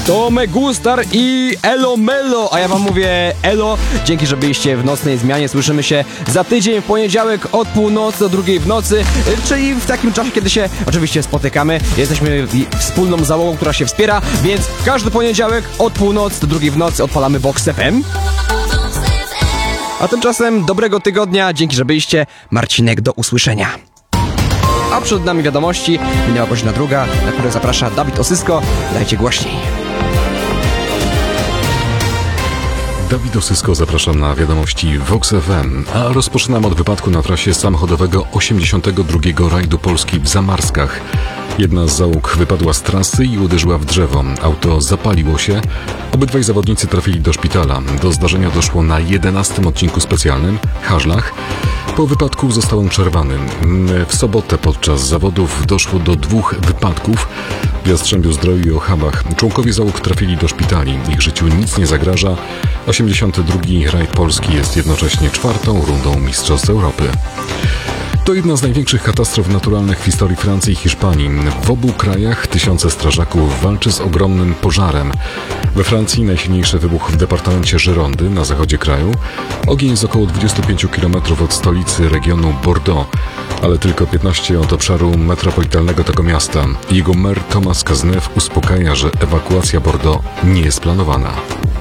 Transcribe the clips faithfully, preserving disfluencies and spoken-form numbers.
Tomek Gustar i Elo Melo, a ja wam mówię elo, dzięki, że byliście w nocnej zmianie. Słyszymy się za tydzień w poniedziałek od północy do drugiej w nocy, czyli w takim czasie, kiedy się oczywiście spotykamy. Jesteśmy wspólną załogą, która się wspiera, więc każdy poniedziałek od północy do drugiej w nocy odpalamy Vox F M. A tymczasem dobrego tygodnia, dzięki, że byliście. Marcinek, do usłyszenia. A przed nami wiadomości, minęła godzina druga, na którą zaprasza Dawid Osysko. Dajcie głośniej. Dawid Osysko, zapraszam na wiadomości Vox F M, a rozpoczynam od wypadku na trasie samochodowego osiemdziesiątego drugiego rajdu Polski w Zamarskach. Jedna z załóg wypadła z trasy i uderzyła w drzewo. Auto zapaliło się. Obydwaj zawodnicy trafili do szpitala. Do zdarzenia doszło na jedenastym odcinku specjalnym, Hażlach. Po wypadku został on przerwany. W sobotę podczas zawodów doszło do dwóch wypadków w Jastrzębiu-Zdroju i Ochabach. Członkowie załóg trafili do szpitali. Ich życiu nic nie zagraża. osiemdziesiąty drugi rajd Polski jest jednocześnie czwartą rundą Mistrzostw Europy. To jedna z największych katastrof naturalnych w historii Francji i Hiszpanii. W obu krajach tysiące strażaków walczy z ogromnym pożarem. We Francji najsilniejszy wybuch w departamencie Girondy na zachodzie kraju. Ogień jest około dwadzieścia pięć kilometrów od stolicy regionu Bordeaux, ale tylko piętnaście od obszaru metropolitalnego tego miasta. Jego mer Thomas Cazeneuve uspokaja, że ewakuacja Bordeaux nie jest planowana.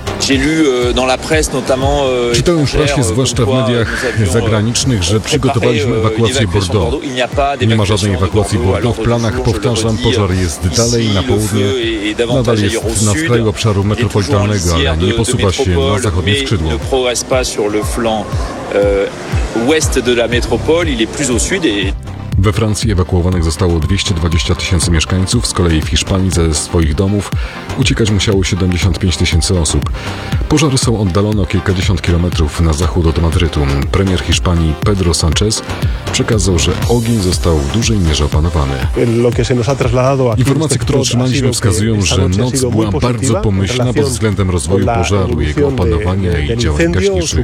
Czytałem w prasie, zwłaszcza w mediach zagranicznych, że przygotowaliśmy ewakuację Bordeaux. Nie ma żadnej ewakuacji Bordeaux w planach, powtarzam, pożar jest dalej na południe, nadal jest na skraju obszaru metropolitalnego, ale nie posuwa się na zachodnie skrzydło. We Francji ewakuowanych zostało dwieście dwadzieścia tysięcy mieszkańców, z kolei w Hiszpanii ze swoich domów uciekać musiało siedemdziesiąt pięć tysięcy osób. Pożary są oddalone o kilkadziesiąt kilometrów na zachód od Madrytu. Premier Hiszpanii Pedro Sánchez przekazał, że ogień został w dużej mierze opanowany. Informacje, które otrzymaliśmy, wskazują, że noc była bardzo pomyślna pod względem rozwoju pożaru, jego opanowania i działań gaśniczych.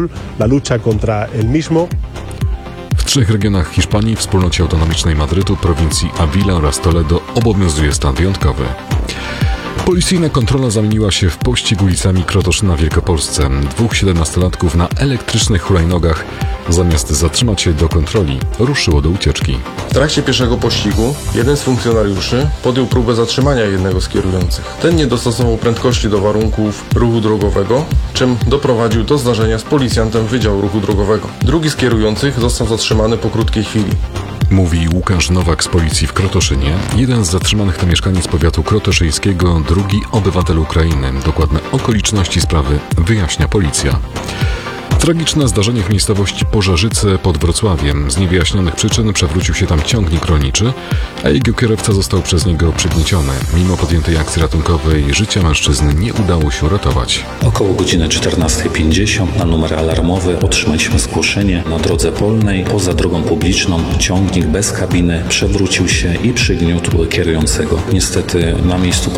W trzech regionach Hiszpanii, wspólnocie autonomicznej Madrytu, prowincji Avila oraz Toledo obowiązuje stan wyjątkowy. Policyjna kontrola zamieniła się w pościg ulicami Krotoszyna w Wielkopolsce. Dwóch siedemnastolatków na elektrycznych hulajnogach, zamiast zatrzymać się do kontroli, ruszyło do ucieczki. W trakcie pierwszego pościgu jeden z funkcjonariuszy podjął próbę zatrzymania jednego z kierujących. Ten nie dostosował prędkości do warunków ruchu drogowego, czym doprowadził do zdarzenia z policjantem Wydziału Ruchu Drogowego. Drugi z kierujących został zatrzymany po krótkiej chwili. Mówi Łukasz Nowak z policji w Krotoszynie. Jeden z zatrzymanych to mieszkaniec powiatu krotoszyńskiego, drugi obywatel Ukrainy. Dokładne okoliczności sprawy wyjaśnia policja. Tragiczne zdarzenie w miejscowości Pożarzyce pod Wrocławiem. Z niewyjaśnionych przyczyn przewrócił się tam ciągnik rolniczy, a jego kierowca został przez niego przygnieciony. Mimo podjętej akcji ratunkowej życia mężczyzny nie udało się uratować. Około godziny czternastej pięćdziesiąt na numer alarmowy otrzymaliśmy zgłoszenie. Na drodze polnej, poza drogą publiczną, ciągnik bez kabiny przewrócił się i przygniótł kierującego. Niestety na miejscu